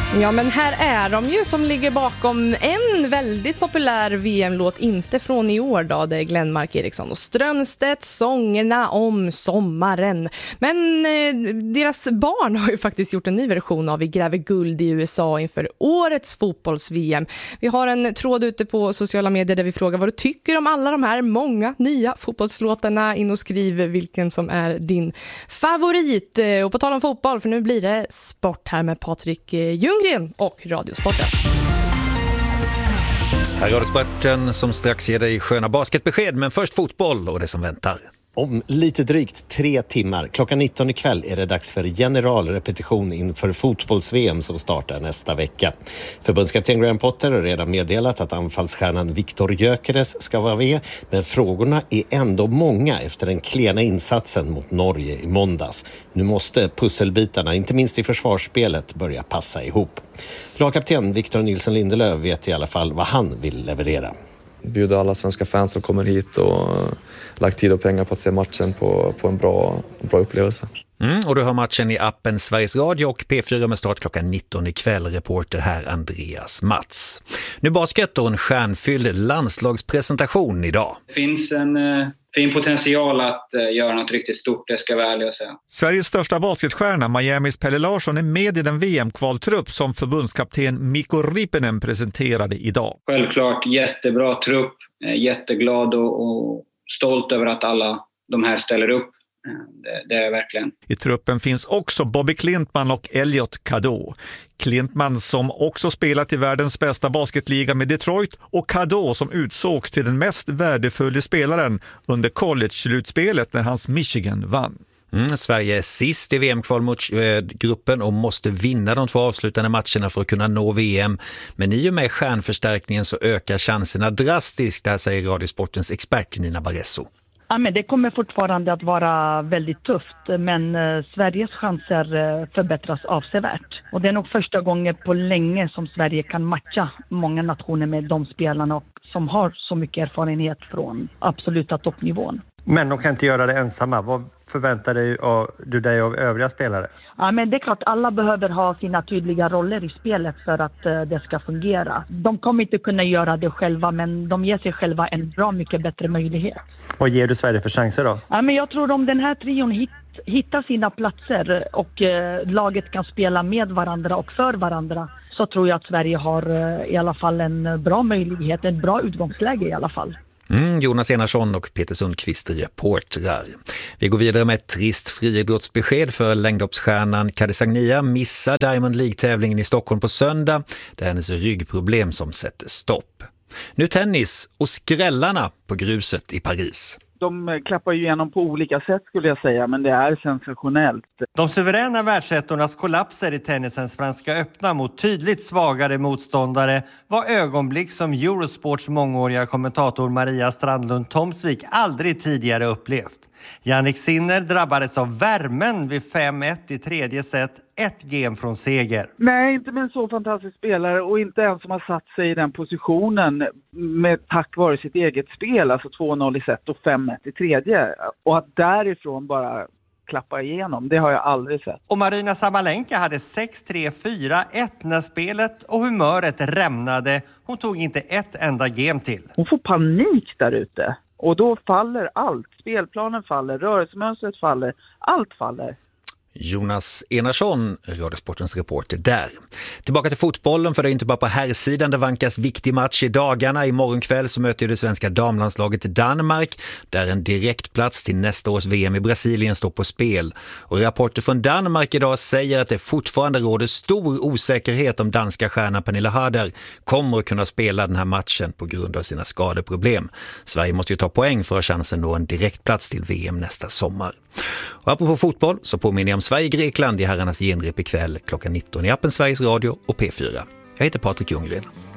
Ja, men här är de ju som ligger bakom en väldigt populär VM-låt, inte från i år då, det är Glenmark Eriksson och Strömstedt, sångerna om sommaren. Men deras barn har ju faktiskt gjort en ny version av Vi gräver guld i USA inför årets fotbolls-VM. Vi har en tråd ute på sociala medier där vi frågar vad du tycker om alla de här många nya fotbollslåtarna. In och skriv vilken som är din favorit. Och på tal om fotboll, för nu blir det sport här med Patrik Ljunggren och Radiosporten. Här är Radiosporten som strax ger dig sköna basketbesked, men först fotboll och det som väntar. Om lite drygt 3 timmar, klockan 19 ikväll, är det dags för generalrepetition inför fotbolls-VM som startar nästa vecka. Förbundskapten Graham Potter har redan meddelat att anfallsstjärnan Viktor Gyökeres ska vara med, men frågorna är ändå många efter den klena insatsen mot Norge i måndags. Nu måste pusselbitarna, inte minst i försvarsspelet, börja passa ihop. Lagkapten Victor Nilsson Lindelöf vet i alla fall vad han vill leverera. Bjuda alla svenska fans som kommer hit och lagt tid och pengar på att se matchen på en bra upplevelse. Och du har matchen i appen Sveriges Radio och P4 med start klockan 19 ikväll. Reporter här Andreas Mats. Nu basket och en stjärnfylld landslagspresentation idag. Det finns en fin potential att göra något riktigt stort, det ska vara ärlig att säga. Sveriges största basketstjärna Miamis Pelle Larsson är med i den VM-kvaltrupp som förbundskapten Mikko Riippinen presenterade idag. Självklart jättebra trupp, jätteglad och stolt över att alla de här ställer upp. Det är verkligen. I truppen finns också Bobby Klintman och Elliot Cadeau. Klintman som också spelat i världens bästa basketliga med Detroit och Cadeau som utsågs till den mest värdefulla spelaren under college-slutspelet när hans Michigan vann. Sverige är sist i VM-kval mot gruppen och måste vinna de 2 avslutande matcherna för att kunna nå VM. Men i och med stjärnförstärkningen så ökar chanserna drastiskt, där säger Radiosportens expert Nina Barresso. Ja, men det kommer fortfarande att vara väldigt tufft, men Sveriges chanser förbättras avsevärt. Och det är nog första gången på länge som Sverige kan matcha många nationer med de spelarna som har så mycket erfarenhet från absoluta toppnivån. Men de kan inte göra det ensamma. Vad förväntar du dig av övriga spelare? Ja, men det är klart, alla behöver ha sina tydliga roller i spelet för att det ska fungera. De kommer inte kunna göra det själva, men de ger sig själva en bra mycket bättre möjlighet. Vad ger du Sverige för chanser då? Ja, men jag tror om den här trion hittar sina platser och laget kan spela med varandra och för varandra, så tror jag att Sverige har i alla fall en bra möjlighet, en bra utgångsläge i alla fall. Jonas Enarsson och Peter Sundqvist reportrar. Vi går vidare med ett trist friidrottsbesked för längdhoppsstjärnan Kadis Agnia missar Diamond League-tävlingen i Stockholm på söndag. Det är hennes ryggproblem som sätter stopp. Nu tennis och skrällarna på gruset i Paris. De klappar ju igenom på olika sätt skulle jag säga, men det är sensationellt. De suveräna världsettornas kollapser i tennisens franska öppna mot tydligt svagare motståndare var ögonblick som Eurosports mångåriga kommentator Maria Strandlund Tomsvik aldrig tidigare upplevt. Jannik Sinner drabbades av värmen vid 5-1 i tredje set, 1 game från seger. Nej, inte med en så fantastisk spelare och inte en som har satt sig i den positionen med tack vare sitt eget spel, alltså 2-0 i set och 5-1 i tredje. Och att därifrån bara klappa igenom, det har jag aldrig sett. Och Marina Sabalenka hade 6-3, 4-1 när spelet och humöret rämnade. Hon tog inte ett enda game till. Hon får panik där ute. Och då faller allt. Spelplanen faller, rörelsemönstret faller, allt faller. Jonas Enarsson, Radiosportens reporter där. Tillbaka till fotbollen, för det är inte bara på herrsidan det vankas viktig match i dagarna. Imorgon kväll så möter det svenska damlandslaget Danmark, där en direktplats till nästa års VM i Brasilien står på spel. Och rapporter från Danmark idag säger att det fortfarande råder stor osäkerhet om danska stjärnan Pernilla Harder kommer att kunna spela den här matchen på grund av sina skadeproblem. Sverige måste ju ta poäng för att ha chansen nå en direktplats till VM nästa sommar. Och apropå fotboll så påminner jag om Sverige-Grekland i herrarnas genrep ikväll klockan 19 i appen Sveriges Radio och P4. Jag heter Patrik Ljunggren.